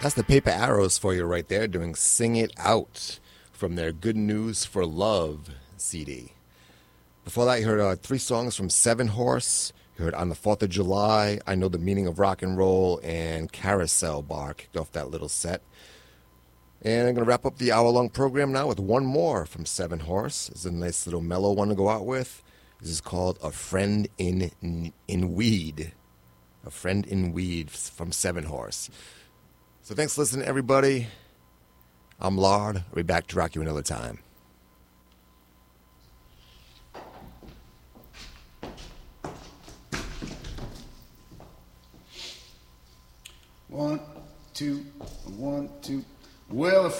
That's the Paper Arrows for you right there, doing Sing It Out from their Good News for Love CD. Before that, you heard 3 songs from Seven Horse. You heard On the 4th of July, I Know the Meaning of Rock and Roll, and Carousel Bar kicked off that little set. And I'm going to wrap up the hour-long program now with one more from Seven Horse. It's a nice little mellow one to go out with. This is called A Friend in Weed. A Friend in Weed from Seven Horse. So thanks for listening, everybody. I'm Lard. I'll be back to rock you another time. One, two, 1, 2. Well,